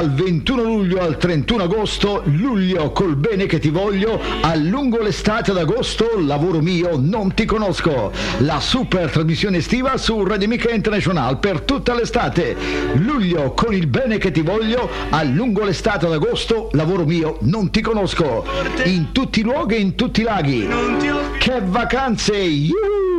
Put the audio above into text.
Dal 21 luglio al 31 agosto, luglio col bene che ti voglio, a lungo l'estate ad agosto, lavoro mio, non ti conosco. La super trasmissione estiva su Radio Amica International per tutta l'estate. Luglio con il bene che ti voglio, a lungo l'estate ad agosto, lavoro mio, non ti conosco. In tutti i luoghi e in tutti i laghi. Che vacanze! Yuhu!